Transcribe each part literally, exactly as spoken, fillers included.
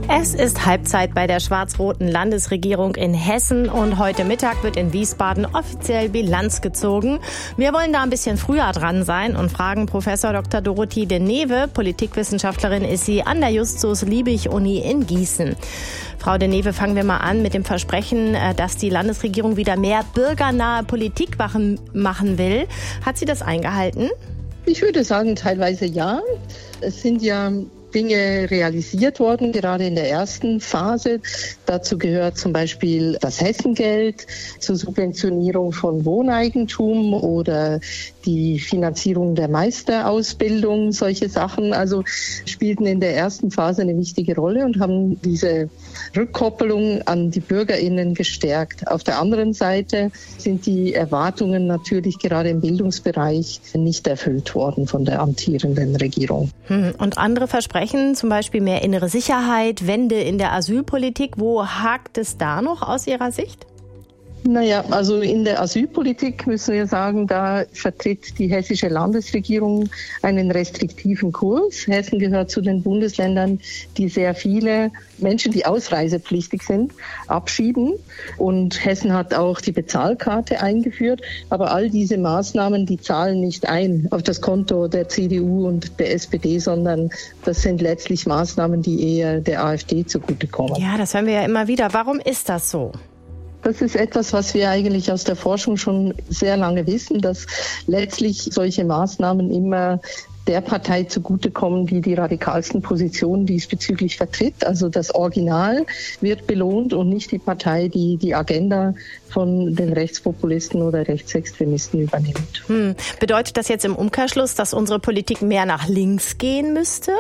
Es ist Halbzeit bei der schwarz-roten Landesregierung in Hessen und heute Mittag wird in Wiesbaden offiziell Bilanz gezogen. Wir wollen da ein bisschen früher dran sein und fragen Professor Doktor Dorothee de Neve, Politikwissenschaftlerin ist sie an der Justus-Liebig-Uni in Gießen. Frau de Neve, fangen wir mal an mit dem Versprechen, dass die Landesregierung wieder mehr bürgernahe Politik machen will. Hat sie das eingehalten? Ich würde sagen, teilweise ja. Es sind ja Dinge realisiert worden, gerade in der ersten Phase. Dazu gehört zum Beispiel das Hessengeld zur Subventionierung von Wohneigentum oder die Finanzierung der Meisterausbildung. Solche Sachen also spielten in der ersten Phase eine wichtige Rolle und haben diese Rückkoppelung an die BürgerInnen gestärkt. Auf der anderen Seite sind die Erwartungen natürlich gerade im Bildungsbereich nicht erfüllt worden von der amtierenden Regierung. Und andere Versprechen, zum Beispiel mehr innere Sicherheit, Wende in der Asylpolitik, wo hakt es da noch aus Ihrer Sicht? Naja, also in der Asylpolitik müssen wir sagen, da vertritt die hessische Landesregierung einen restriktiven Kurs. Hessen gehört zu den Bundesländern, die sehr viele Menschen, die ausreisepflichtig sind, abschieben. Und Hessen hat auch die Bezahlkarte eingeführt. Aber all diese Maßnahmen, die zahlen nicht ein auf das Konto der C D U und der S P D, sondern das sind letztlich Maßnahmen, die eher der AfD zugutekommen. Ja, das hören wir ja immer wieder. Warum ist das so? Das ist etwas, was wir eigentlich aus der Forschung schon sehr lange wissen, dass letztlich solche Maßnahmen immer der Partei zugutekommen, die die radikalsten Positionen diesbezüglich vertritt. Also das Original wird belohnt und nicht die Partei, die die Agenda von den Rechtspopulisten oder Rechtsextremisten übernimmt. Hm. Bedeutet das jetzt im Umkehrschluss, dass unsere Politik mehr nach links gehen müsste?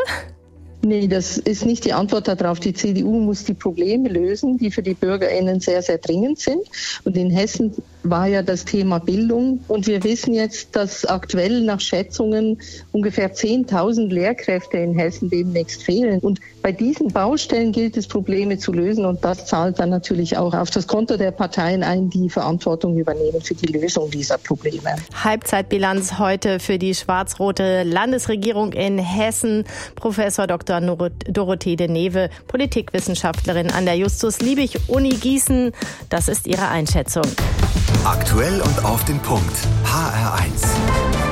Nee, das ist nicht die Antwort darauf. Die C D U muss die Probleme lösen, die für die BürgerInnen sehr, sehr dringend sind. Und in Hessen war ja das Thema Bildung. Und wir wissen jetzt, dass aktuell nach Schätzungen ungefähr zehntausend Lehrkräfte in Hessen demnächst fehlen. Und bei diesen Baustellen gilt es, Probleme zu lösen. Und das zahlt dann natürlich auch auf das Konto der Parteien ein, die Verantwortung übernehmen für die Lösung dieser Probleme. Halbzeitbilanz heute für die schwarz-rote Landesregierung in Hessen. Professor Doktor Dorothee de Neve, Politikwissenschaftlerin an der Justus-Liebig-Uni Gießen. Das ist ihre Einschätzung. Aktuell und auf den Punkt. H R eins.